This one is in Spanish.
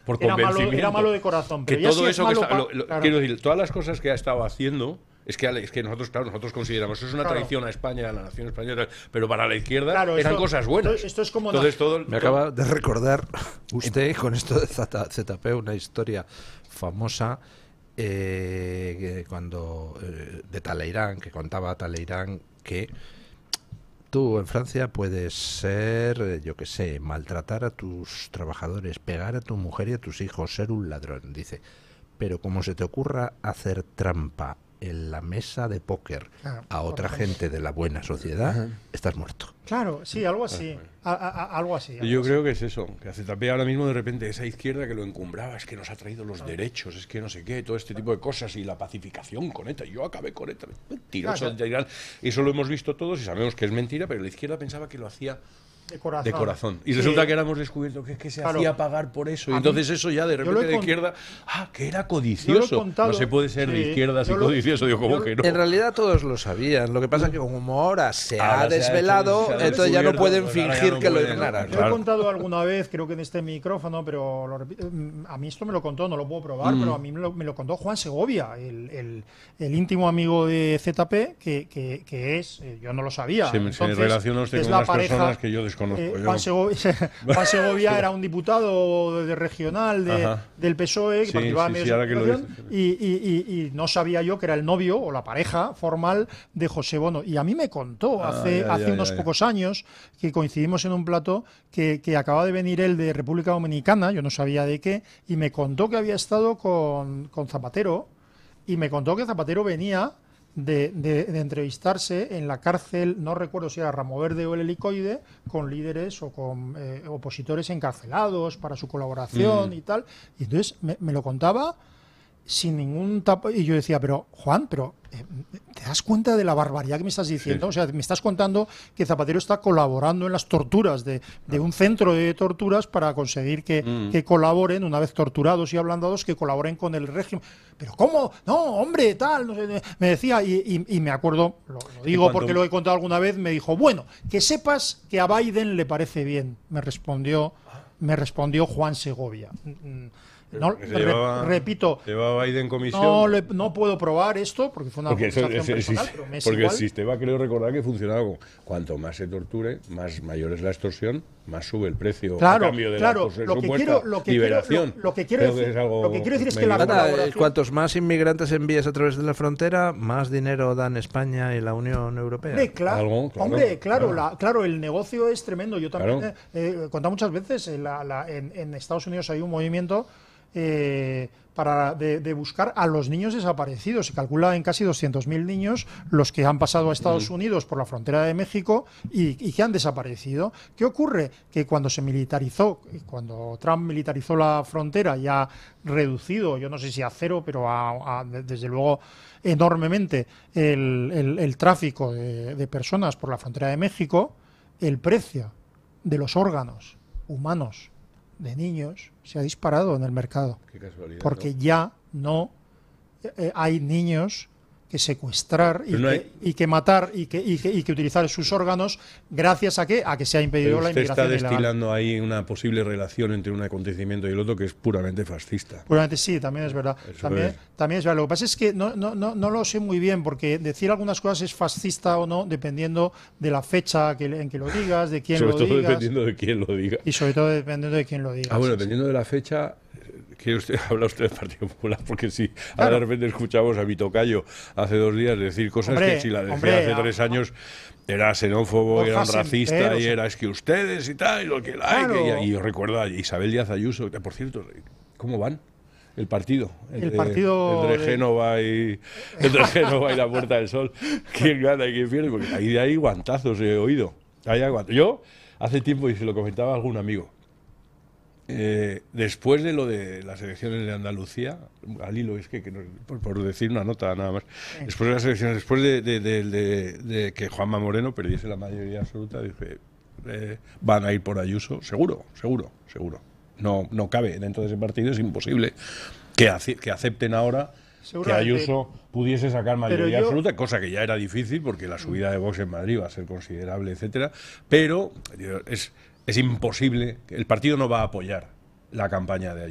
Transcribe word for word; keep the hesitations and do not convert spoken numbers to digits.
por era, malo, convencimiento. era malo de corazón. Pero que ya todo si es eso que malo está, pa- lo, lo, claro. quiero decir, todas las cosas que ha estado haciendo. Es que, es que nosotros, claro, nosotros consideramos eso es una Claro. traición a España, a la nación española, pero para la izquierda Claro, eran esto- cosas buenas. esto- esto es como Entonces, na- todo, Me acaba de recordar usted con esto de Z P una historia famosa eh, que cuando eh, de Talleyrand, que contaba Talleyrand que tú en Francia puedes ser, eh, yo qué sé, maltratar a tus trabajadores, pegar a tu mujer y a tus hijos, ser un ladrón, dice, pero como se te ocurra hacer trampa en la mesa de póker Claro, a otra por ejemplo. gente de la buena sociedad, estás muerto. Claro, sí, algo así. A- a- a- algo así. algo Yo así. creo que es eso, que a Z P ahora mismo de repente esa izquierda que lo encumbraba, es que nos ha traído los derechos, es que no sé qué, todo este tipo de cosas y la pacificación con ETA. Yo acabé con ETA. Mentiroso. Claro. Talleyrand. Eso lo hemos visto todos y sabemos que es mentira, pero la izquierda pensaba que lo hacía De corazón. de corazón. Y Sí. resulta que ahora hemos descubierto que, que se Claro. hacía pagar por eso. Y A mí- entonces eso ya de yo lo repente he de con- izquierda, ah, que era Yo lo he codicioso. contado. No se puede ser de Sí, izquierdas y yo lo- codicioso. Digo, ¿cómo yo- que no? En realidad todos lo sabían. Lo que pasa es que como ahora se Ahora ha se ha desvelado, hecho- se ha entonces ya no descubierto, pueden pues ahora ya fingir no que lo pueden. ignoran. Yo Claro. he contado alguna vez, creo que en este micrófono, pero lo repito, mm, a mí esto me lo contó, no lo puedo probar, Mm. pero a mí me lo, me lo contó Juan Segovia, el, el- el íntimo amigo de Z P, que, que- que es, eh, yo no lo sabía. Se, me- se relaciona usted es con la unas pareja, personas que yo desconozco. eh, yo. Juan, Segovia, Juan Segovia era un diputado de, de regional de- Ajá. del P S O E que Sí, participaba sí, en medios sí, de ahora que lo comunicación, dices. y, y- y- y no sabía yo que era el novio o la pareja formal de José Bono. Y a mí me contó Ah, hace, ya, hace ya, unos ya, ya. pocos años que coincidimos en un plato que, que acaba de venir él de República Dominicana, yo no sabía de qué, y me contó que había estado con, con Zapatero, y me contó que Zapatero venía de, de- de entrevistarse en la cárcel, no recuerdo si era Ramo Verde o el Helicoide, con líderes o con eh, opositores encarcelados para su colaboración Mm. y tal. Y entonces me, me lo contaba sin ningún tapo. Y yo decía, pero Juan, pero eh, ¿te das cuenta de la barbaridad que me estás diciendo? Sí. O sea, me estás contando que Zapatero está colaborando en las torturas de, de un centro de torturas para conseguir que, Mm. que colaboren, una vez torturados y ablandados, que colaboren con el régimen. Pero ¿cómo? No, hombre, tal, no sé, me decía, y, y- y me acuerdo, lo, lo digo cuanto- porque lo he contado alguna vez, me dijo, bueno, que sepas que a Biden le parece bien, me respondió, me respondió Juan Segovia. Mm, No, Que se re- llevaba- repito, Llevaba Biden comisión. no, le- no puedo probar esto porque fue una Porque, eso, conversación ese- personal, ese- pero me es porque el igual. sistema, creo recordar que funcionaba como cuanto más se torture, más mayor es la extorsión, más sube el precio Claro, a cambio de claro, la lo que supuesta quiero- lo que quiero- liberación. lo- lo que quiero Creo decir- es algo lo que quiero decir es que la medio- Nada, eh, colaboración- cuantos más inmigrantes envíes a través de la frontera, más dinero dan España y la Unión Europea. Hombre, cla- Algo, claro, hombre, claro, claro. la- claro, el negocio es tremendo. Yo también Claro. eh, he contado muchas veces, en, la- la- en- en Estados Unidos hay un movimiento eh, para de, de buscar a los niños desaparecidos. Se calcula en casi doscientos mil niños los que han pasado a Estados Unidos por la frontera de México y, y que han desaparecido. ¿Qué ocurre? Que cuando se militarizó, cuando Trump militarizó la frontera y ha reducido, yo no sé si a cero, pero a- a- de- desde luego enormemente el, el- el tráfico de, de personas por la frontera de México, el precio de los órganos humanos de niños se ha disparado en el mercado. Qué casualidad, Porque ¿no? ya no eh, hay niños que secuestrar y, Pero no que, hay- y que matar y que, y, que, y que utilizar sus órganos gracias a que a que se ha impedido Pero la usted está inmigración ilegal. destilando ahí una posible relación entre un acontecimiento y el otro que es puramente fascista. Seguramente sí, también es verdad. Eso También es. también es verdad. Lo que pasa es que no, no, no, no lo sé muy bien, porque decir algunas cosas es fascista o no, dependiendo de la fecha que, en que lo digas, de quién Sobre lo todo digas. dependiendo de quién lo diga. Y sobre todo dependiendo de quién lo diga. Ah, bueno, sí, sí. dependiendo de la fecha, ¿quiere usted habla usted del Partido Popular? Porque si ahora Claro. de repente escuchamos a mi tocayo hace dos días decir cosas Hombre, que si la decía hombre, hace a- tres años era xenófobo, Borja era un racista Semper, o y sea- era es que ustedes y tal, y lo que la hay. Claro. que- y, y yo recuerdo a Isabel Díaz Ayuso, que por cierto, ¿cómo van? El partido. El de- partido Entre de- Génova y, entre Génova y la Puerta del Sol. ¿Quién gana y quién pierde? Porque ahí de ahí guantazos he oído. Ahí hay guant- Yo, hace tiempo, y se lo comentaba a algún amigo, eh, después de lo de las elecciones de Andalucía, al hilo, es que, que no- por, por decir una nota nada más, después de las elecciones, después de, de- de- de- de que Juanma Moreno perdiese la mayoría absoluta, dije, eh, van a ir por Ayuso, seguro, seguro, seguro. No, no cabe dentro de ese partido, es imposible que, ace- que acepten ahora que Seguramente. Ayuso pudiese sacar mayoría yo- absoluta, cosa que ya era difícil porque la subida de Vox en Madrid va a ser considerable, etcétera, pero digo, es, es imposible, el partido no va a apoyar la campaña de Ayuso.